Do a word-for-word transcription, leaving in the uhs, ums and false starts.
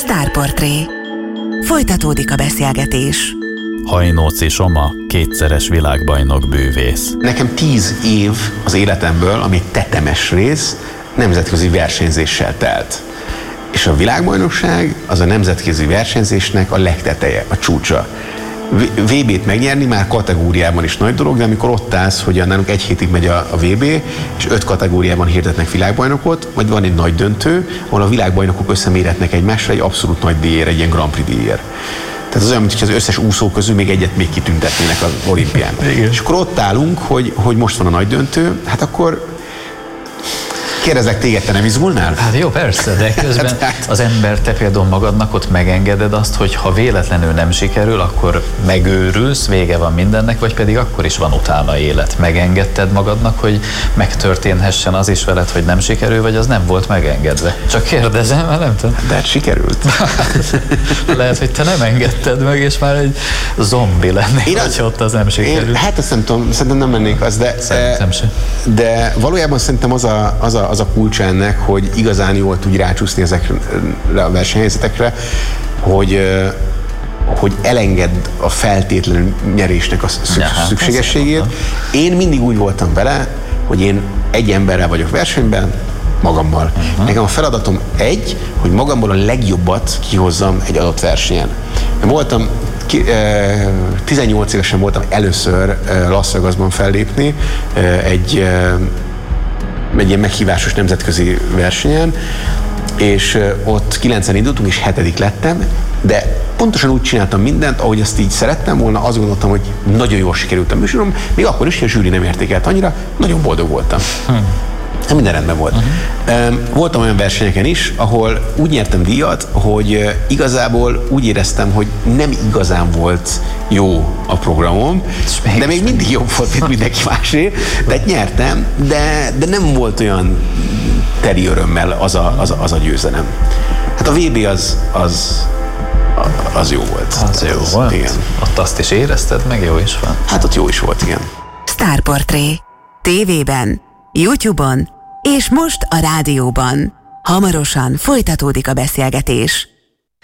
Sztárportré. Folytatódik a beszélgetés. Hajnóci Soma, kétszeres világbajnok bűvész. Nekem tíz év az életemből, ami tetemes rész, nemzetközi versenyzéssel telt. És a világbajnokság az a nemzetközi versenyzésnek a legteteje, a csúcsa. vé bét megnyerni már kategóriában is nagy dolog, de amikor ott állsz, hogy nálunk egy hétig megy a, a vé bé, és öt kategóriában hirdetnek világbajnokot, vagy van egy nagy döntő, ahol a világbajnokok összeméretnek egymásra egy abszolút nagy díjért, egy ilyen Grand Prix díjért. Tehát az olyan, mint hogy az összes úszó közül még egyet még kitüntetnének az olimpián. És akkor ott állunk, hogy, hogy most van a nagy döntő, hát akkor kérdezek téged, te nem izgulnál? Hát jó, persze, de közben az ember, te például magadnak ott megengeded azt, hogy ha véletlenül nem sikerül, akkor megőrülsz, vége van mindennek, vagy pedig akkor is van utána élet. Megengedted magadnak, hogy megtörténhessen az is veled, hogy nem sikerül, vagy az nem volt megengedve? Csak kérdezem, mert nem tudom. De hát sikerült. Lehet, hogy te nem engedted meg, és már egy zombi lennél, hogy ott az nem sikerül. Én, hát azt nem tudom, szerintem nem mennék az, de, szerintem sem. De valójában szerintem az a, az a az a kulcsa ennek, hogy igazán jól tudj rácsúszni ezekre a versenyhelyzetekre, hogy, hogy elengedd a feltétlenül nyerésnek a szüks- ja, szükségességét. Én mindig úgy voltam vele, hogy én egy emberrel vagyok versenyben, magammal. Uh-huh. Nekem a feladatom egy, hogy magamból a legjobbat kihozzam egy adott versenyen. Én voltam, tizennyolc évesen voltam először Las Vegasban fellépni egy egy ilyen meghívásos nemzetközi versenyen, és ott kilencen indultunk, és hetedik lettem, de pontosan úgy csináltam mindent, ahogy azt így szerettem volna, azt gondoltam, hogy nagyon jól sikerült a műsorom, még akkor is, hogy a zsűri nem értékelt annyira, nagyon boldog voltam. Hmm. Minden rendben volt. Uh-huh. Voltam olyan versenyeken is, ahol úgy nyertem díjat, hogy igazából úgy éreztem, hogy nem igazán volt jó a programom, de még mindig jobb volt, mint mindenki másé. Tehát nyertem, de, de nem volt olyan teri örömmel az a, az a, az a győzelem. Hát a vé bé az, az, az jó volt. Az jó az, volt? Igen. Ott azt is érezted, meg jó is van. Hát ott jó is volt, igen. Sztárportré. tévében, YouTube-on és most a rádióban. Hamarosan folytatódik a beszélgetés.